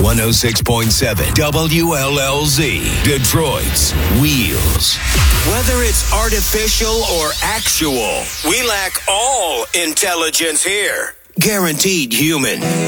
106.7 WLLZ, Detroit's Wheels. Whether it's artificial or actual, we lack all intelligence here. Guaranteed human.